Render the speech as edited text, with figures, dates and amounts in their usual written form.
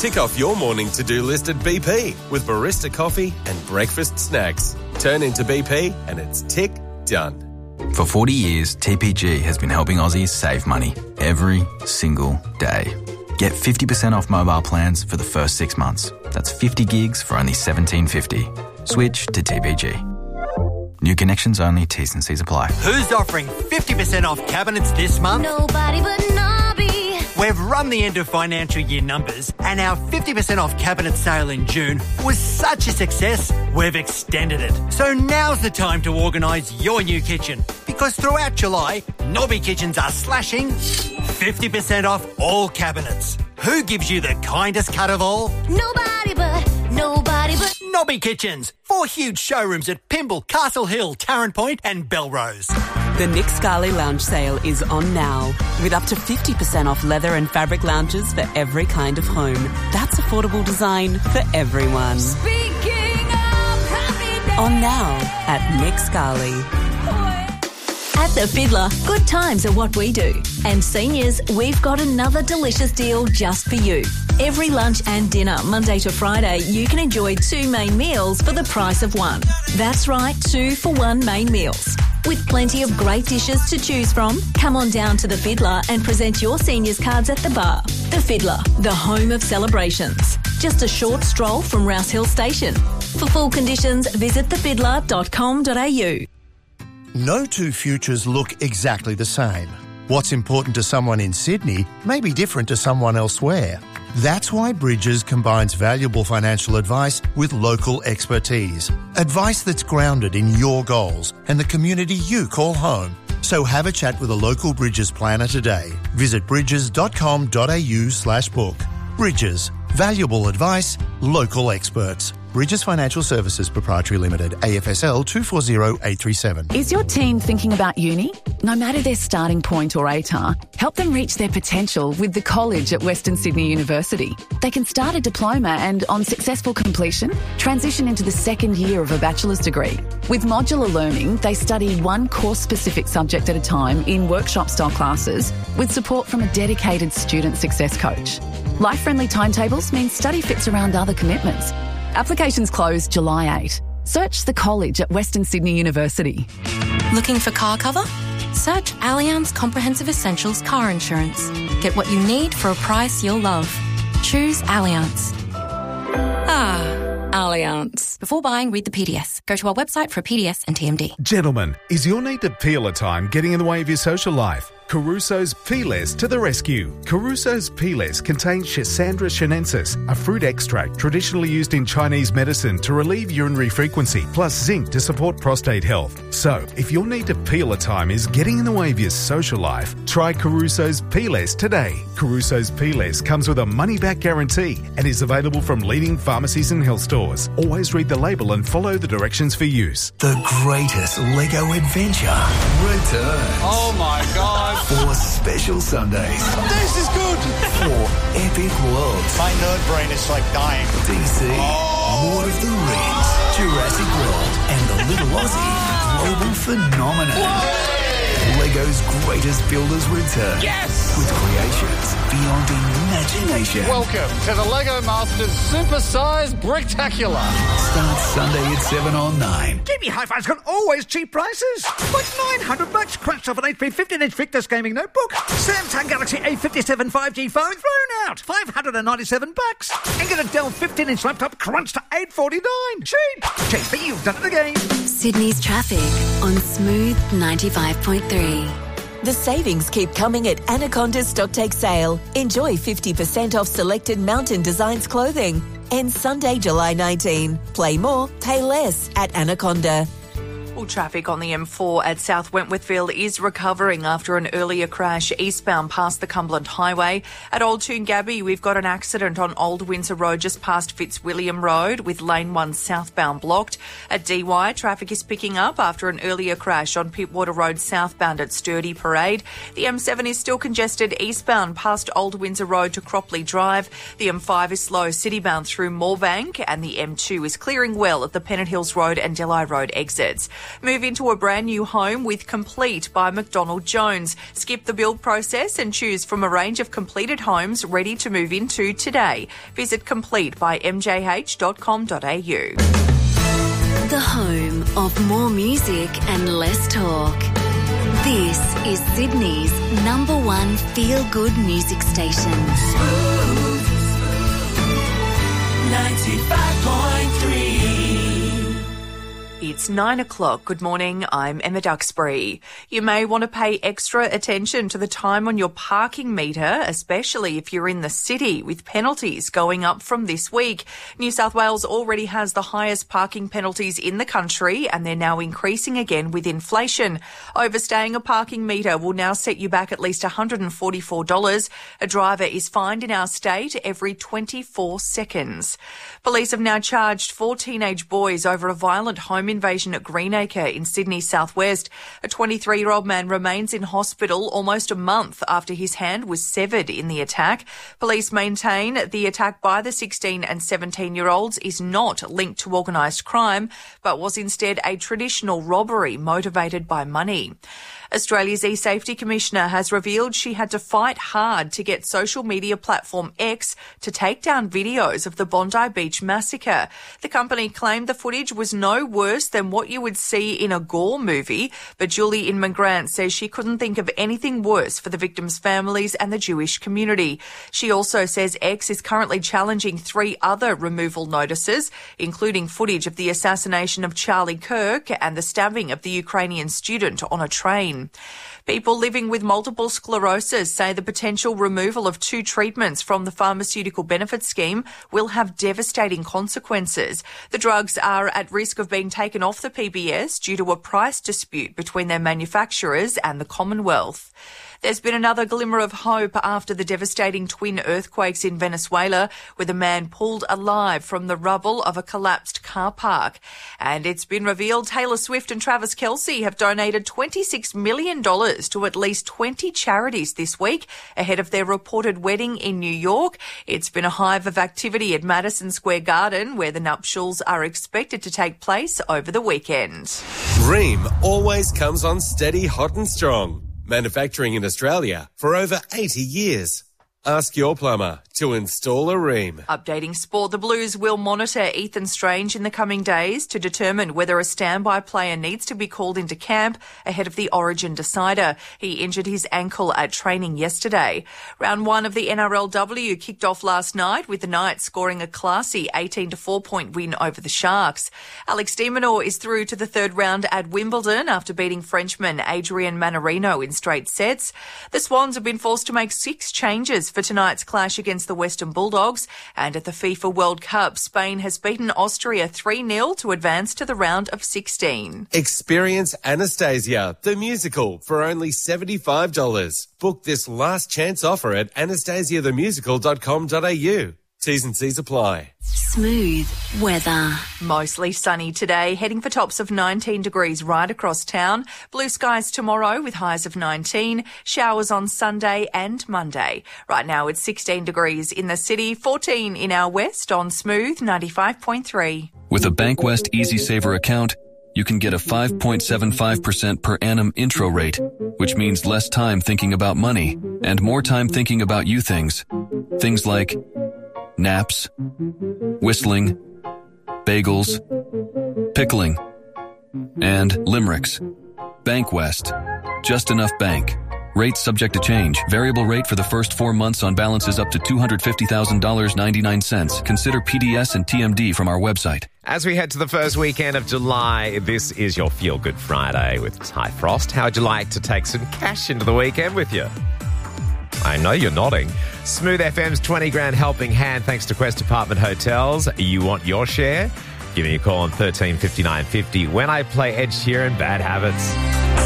Tick off your morning to-do list at BP with barista coffee and breakfast snacks. Turn into BP and it's tick done. For 40 years, TPG has been helping Aussies save money every single day. Get 50% off mobile plans for the first 6 months. That's 50 gigs for only $17.50. Switch to TPG. New connections only, T's and C's apply. Who's offering 50% off cabinets this month? Nobody but Nobby. We've run the end of financial year numbers and our 50% off cabinet sale in June was such a success, we've extended it. So now's the time to organise your new kitchen because throughout July, Nobby Kitchens are slashing 50% off all cabinets. Who gives you the kindest cut of all? Nobody but Nobby Kitchens. 4 huge showrooms at Pymble, Castle Hill, Tarrant Point and Belrose. The Nick Scali Lounge sale is on now, with up to 50% off leather and fabric lounges for every kind of home. That's affordable design for everyone. Speaking of happy days. On now at Nick Scali. At The Fiddler, good times are what we do. And seniors, we've got another delicious deal just for you. Every lunch and dinner, Monday to Friday, you can enjoy 2 main meals for the price of 1. That's right, 2 for 1 main meals. With plenty of great dishes to choose from, come on down to The Fiddler and present your seniors cards at the bar. The Fiddler, the home of celebrations. Just a short stroll from Rouse Hill Station. For full conditions, visit thefiddler.com.au. No two futures look exactly the same. What's important to someone in Sydney may be different to someone elsewhere. That's why Bridges combines valuable financial advice with local expertise. Advice that's grounded in your goals and the community you call home. So have a chat with a local Bridges planner today. Visit bridges.com.au/book. Bridges. Valuable advice, local experts. Bridges Financial Services Proprietary Limited, AFSL 240837. Is your teen thinking about uni? No matter their starting point or ATAR, help them reach their potential with the college at Western Sydney University. They can start a diploma and, on successful completion, transition into the second year of a bachelor's degree. With modular learning, they study one course-specific subject at a time in workshop-style classes with support from a dedicated student success coach. Life-friendly timetables mean study fits around other commitments. Applications close July 8. Search the college at Western Sydney University. Looking for car cover? Search Allianz Comprehensive Essentials Car Insurance. Get what you need for a price you'll love. Choose Allianz. Allianz. Before buying, read the PDS. Go to our website for a PDS and TMD. Gentlemen, is your need to peel a time getting in the way of your social life? Caruso's Peeless to the rescue. Caruso's Peeless contains Schisandra chinensis, a fruit extract traditionally used in Chinese medicine to relieve urinary frequency, plus zinc to support prostate health. So, if your need to peel a time is getting in the way of your social life, try Caruso's Peeless today. Caruso's Peeless comes with a money-back guarantee and is available from leading pharmacies and health stores. Always read the label and follow the directions for use. The greatest Lego adventure returns. Oh my God. 4 special Sundays. This is good. 4 epic worlds. My nerd brain is like dying. DC, Lord of the Rings, Jurassic World, and the Little Aussie global phenomenon. Whoa. Lego's greatest builders return. Yes! With creations beyond imagination. Welcome to the Lego Masters Super-Sized Bricktacular. Starts Sunday at 7 on 9. JB Hi-Fi's got always cheap prices. Like $900 crunched off an HP 15-inch Victus gaming notebook. Samsung Galaxy A57 5G phone thrown out. $597. And get a Dell 15-inch laptop crunched to $849. Cheap. JB, you've done it again. Sydney's traffic on Smooth 95.3. The savings keep coming at Anaconda's Stocktake sale. Enjoy 50% off selected Mountain Designs clothing. Ends Sunday, July 19. Play more, pay less at Anaconda. Well, traffic on the M4 at South Wentworthville is recovering after an earlier crash eastbound past the Cumberland Highway. At Old Toongabbie, we've got an accident on Old Windsor Road just past Fitzwilliam Road with lane 1 southbound blocked. At DY, traffic is picking up after an earlier crash on Pittwater Road southbound at Sturdy Parade. The M7 is still congested eastbound past Old Windsor Road to Cropley Drive. The M5 is slow citybound through Moorebank, and the M2 is clearing well at the Pennant Hills Road and Delhi Road exits. Move into a brand new home with Complete by McDonald Jones. Skip the build process and choose from a range of completed homes ready to move into today. Visit complete by mjh.com.au. The home of more music and less talk. This is Sydney's number one feel-good music station. Smooth 95.3. It's 9 o'clock. Good morning. I'm Emma Duxbury. You may want to pay extra attention to the time on your parking meter, especially if you're in the city, with penalties going up from this week. New South Wales already has the highest parking penalties in the country, and they're now increasing again with inflation. Overstaying a parking meter will now set you back at least $144. A driver is fined in our state every 24 seconds. Police have now charged 4 teenage boys over a violent home invasion at Greenacre in Sydney's southwest. A 23-year-old man remains in hospital almost a month after his hand was severed in the attack. Police maintain the attack by the 16 and 17-year-olds is not linked to organised crime, but was instead a traditional robbery motivated by money. Australia's eSafety Commissioner has revealed she had to fight hard to get social media platform X to take down videos of the Bondi Beach massacre. The company claimed the footage was no worse than what you would see in a gore movie, but Julie Inman Grant says she couldn't think of anything worse for the victims' families and the Jewish community. She also says X is currently challenging 3 other removal notices, including footage of the assassination of Charlie Kirk and the stabbing of the Ukrainian student on a train. People living with multiple sclerosis say the potential removal of 2 treatments from the pharmaceutical benefit scheme will have devastating consequences. The drugs are at risk of being taken off the PBS due to a price dispute between their manufacturers and the Commonwealth. There's been another glimmer of hope after the devastating twin earthquakes in Venezuela, with a man pulled alive from the rubble of a collapsed car park. And it's been revealed Taylor Swift and Travis Kelce have donated $26 million to at least 20 charities this week, ahead of their reported wedding in New York. It's been a hive of activity at Madison Square Garden, where the nuptials are expected to take place over the weekend. Ream always comes on steady, hot and strong. Manufacturing in Australia for over 80 years. Ask your plumber to install a Ream. Updating sport, the Blues will monitor Ethan Strange in the coming days to determine whether a standby player needs to be called into camp ahead of the Origin decider. He injured his ankle at training yesterday. Round 1 of the NRLW kicked off last night, with the Knights scoring a classy 18-4 point win over the Sharks. Alex de Minaur is through to the 3rd round at Wimbledon after beating Frenchman Adrian Manarino in straight sets. The Swans have been forced to make 6 changes for tonight's clash against the Western Bulldogs. And at the FIFA World Cup, Spain has beaten Austria 3-0 to advance to the round of 16. Experience Anastasia, the musical, for only $75. Book this last chance offer at anastasiathemusical.com.au. T's and C's apply. Smooth weather. Mostly sunny today, heading for tops of 19 degrees right across town. Blue skies tomorrow with highs of 19. Showers on Sunday and Monday. Right now it's 16 degrees in the city, 14 in our west on Smooth 95.3. With a Bankwest Easy Saver account, you can get a 5.75% per annum intro rate, which means less time thinking about money and more time thinking about you things. Things like naps, whistling, bagels, pickling, and limericks. Bankwest. Just enough bank. Rates subject to change. Variable rate for the first 4 months on balances up to $250,000.99. Consider PDS and TMD from our website. As we head to the first weekend of July, this is your Feel Good Friday with Ty Frost. How would you like to take some cash into the weekend with you? I know you're nodding. Smooth FM's 20 grand helping hand thanks to Quest Apartment Hotels. You want your share? Give me a call on 13 59 50 when I play Ed Sheeran, Bad Habits.